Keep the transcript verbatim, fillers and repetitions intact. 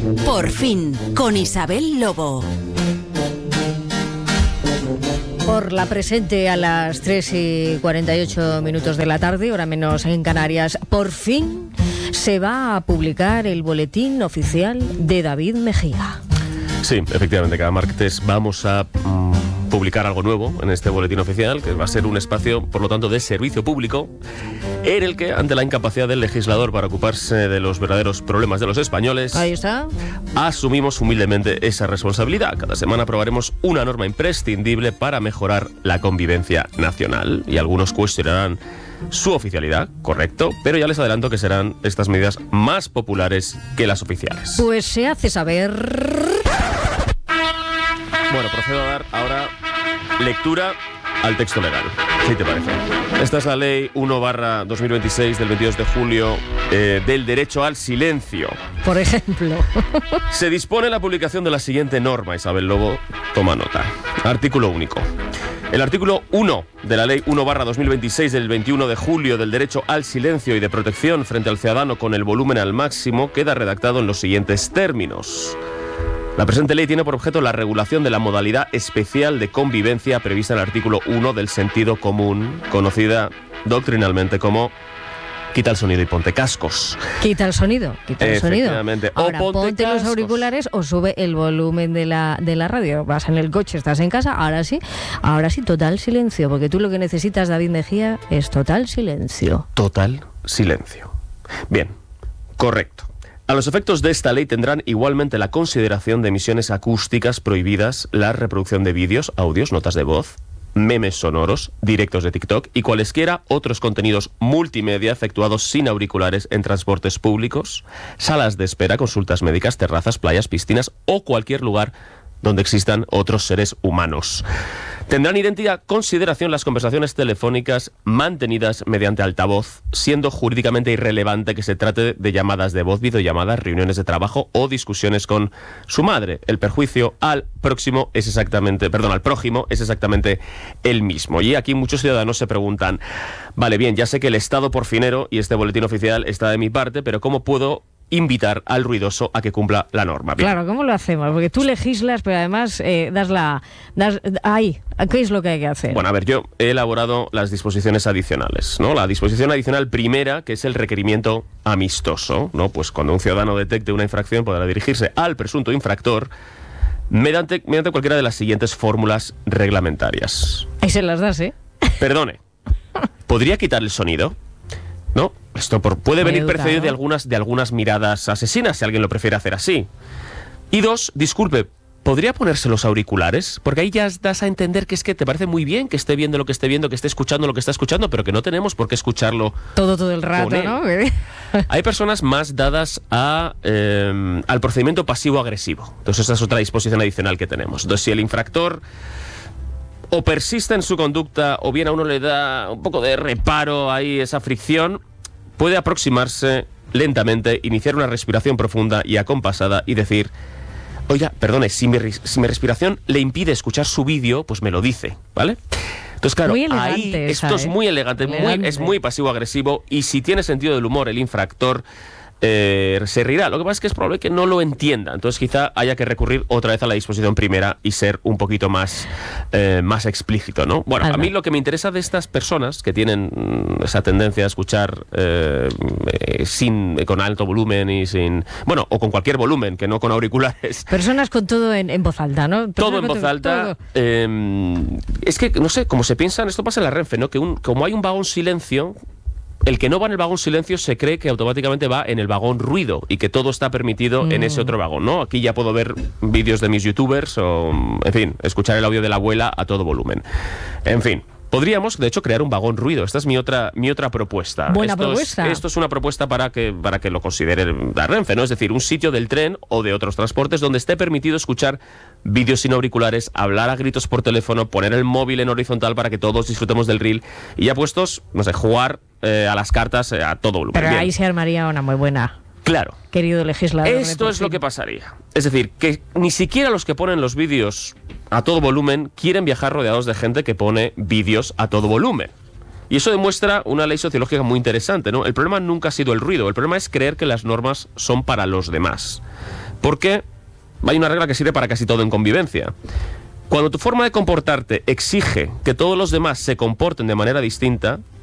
Por fin, con Isabel Lobo. Por la presente a las tres y cuarenta y ocho minutos de la tarde, hora menos en Canarias, por fin se va a publicar el boletín oficial de David Mejía. Sí, efectivamente, cada martes vamos a mmm, publicar algo nuevo en este boletín oficial, que va a ser un espacio, por lo tanto, de servicio público, en el que, ante la incapacidad del legislador para ocuparse de los verdaderos problemas de los españoles, ahí está, asumimos humildemente esa responsabilidad. Cada semana aprobaremos una norma imprescindible para mejorar la convivencia nacional, y algunos cuestionarán su oficialidad, correcto, pero ya les adelanto que serán estas medidas más populares que las oficiales. Pues se hace saber. Bueno, procedo a dar ahora lectura al texto legal, ¿qué te parece? Esta es la ley uno barra dos mil veintiséis del veintidós de julio eh, del derecho al silencio. Por ejemplo. Se dispone la publicación de la siguiente norma, Isabel Lobo, toma nota. Artículo único. El artículo uno de la ley uno barra dos mil veintiséis del veintiuno de julio del derecho al silencio y de protección frente al ciudadano con el volumen al máximo queda redactado en los siguientes términos. La presente ley tiene por objeto la regulación de la modalidad especial de convivencia prevista en el artículo uno del sentido común, conocida doctrinalmente como quita el sonido y ponte cascos. Quita el sonido, quita el sonido. Ahora, o ponte, ponte cascos. Los auriculares o sube el volumen de la, de la radio. Vas en el coche, estás en casa, ahora sí, ahora sí, total silencio, porque tú lo que necesitas, David Mejía, es total silencio. Total silencio. Bien, correcto. A los efectos de esta ley tendrán igualmente la consideración de emisiones acústicas prohibidas la reproducción de vídeos, audios, notas de voz, memes sonoros, directos de TikTok y cualesquiera otros contenidos multimedia efectuados sin auriculares en transportes públicos, salas de espera, consultas médicas, terrazas, playas, piscinas o cualquier lugar donde existan otros seres humanos. Tendrán idéntica consideración las conversaciones telefónicas mantenidas mediante altavoz, siendo jurídicamente irrelevante que se trate de llamadas de voz, videollamadas, reuniones de trabajo o discusiones con su madre. El perjuicio al próximo es exactamente, perdón, al prójimo es exactamente el mismo. Y aquí muchos ciudadanos se preguntan, vale, bien, ya sé que el Estado porfinero y este boletín oficial está de mi parte, pero ¿cómo puedo invitar al ruidoso a que cumpla la norma? Bien. Claro, ¿cómo lo hacemos? Porque tú legislas, pero además eh, das la... Das, ahí, ¿qué es lo que hay que hacer? Bueno, a ver, yo he elaborado las disposiciones adicionales, ¿no? La disposición adicional primera, que es el requerimiento amistoso, ¿no? Pues cuando un ciudadano detecte una infracción podrá dirigirse al presunto infractor mediante, mediante cualquiera de las siguientes fórmulas reglamentarias. Ahí se las das, ¿eh? Perdone, ¿podría quitar el sonido? ¿No? Esto por, puede Muy venir educado. precedido de algunas, de algunas miradas asesinas, si alguien lo prefiere hacer así. Y dos, disculpe, ¿podría ponerse los auriculares? Porque ahí ya das a entender que es que te parece muy bien que esté viendo lo que esté viendo, que esté escuchando lo que está escuchando, pero que no tenemos por qué escucharlo todo, todo el rato, con él. ¿no? Hay personas más dadas a, eh, al procedimiento pasivo-agresivo. Entonces esa es otra disposición adicional que tenemos. Entonces si el infractor o persiste en su conducta o bien a uno le da un poco de reparo ahí, esa fricción, puede aproximarse lentamente, iniciar una respiración profunda y acompasada y decir, oiga, perdone, si mi, si mi respiración le impide escuchar su vídeo, pues me lo dice, ¿vale? Entonces, claro, ahí esa, esto es ¿eh? muy elegante, elegante. Muy, es muy pasivo-agresivo y si tiene sentido del humor el infractor, Eh, se rirá. Lo que pasa es que es probable que no lo entienda. Entonces quizá haya que recurrir otra vez a la disposición primera y ser un poquito más, eh, más explícito, ¿no? Bueno, a mí lo que me interesa de estas personas que tienen esa tendencia a escuchar eh, eh, sin, con alto volumen y sin... Bueno, o con cualquier volumen, que no con auriculares. Personas con todo en, en voz alta, ¿no? Personas Todo en voz todo, alta. Todo. Eh, es que, no sé, como se piensan, esto pasa en la Renfe, ¿no? Que un, como hay un vagón silencio... El que no va en el vagón silencio se cree que automáticamente va en el vagón ruido y que todo está permitido mm. en ese otro vagón, ¿no? Aquí ya puedo ver vídeos de mis youtubers o, en fin, escuchar el audio de la abuela a todo volumen. En fin, podríamos, de hecho, crear un vagón ruido. Esta es mi otra, mi otra propuesta. Buena esto propuesta. Es, esto es una propuesta para que, para que lo considere la Renfe, ¿no? Es decir, un sitio del tren o de otros transportes donde esté permitido escuchar vídeos sin auriculares, hablar a gritos por teléfono, poner el móvil en horizontal para que todos disfrutemos del reel y ya puestos, no sé, jugar eh, a las cartas eh, a todo volumen. Pero Bien. ahí se armaría una muy buena. Claro. Querido legislador. Esto es lo que pasaría. Es decir, que ni siquiera los que ponen los vídeos a todo volumen quieren viajar rodeados de gente que pone vídeos a todo volumen. Y eso demuestra una ley sociológica muy interesante, ¿no? El problema nunca ha sido el ruido, el problema es creer que las normas son para los demás. Porque hay una regla que sirve para casi todo en convivencia. Cuando tu forma de comportarte exige que todos los demás se comporten de manera distinta,